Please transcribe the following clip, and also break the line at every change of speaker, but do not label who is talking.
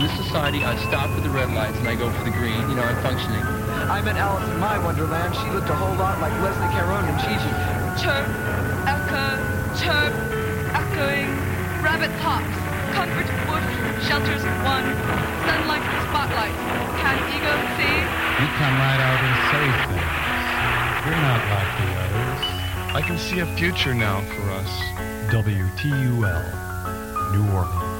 In this society, I stop for the red lights and I go for the green. You know, I'm functioning.
I met Alice in my Wonderland. She looked a whole lot like Leslie Caron and Gigi.
Chirp, echo, chirp, echoing, rabbit hops, comfort bush, shelters one, sunlight, spotlight. Can ego see?
You come right out and say things. You're not like the others.
I can see a future now for us.
WTUL, New Orleans.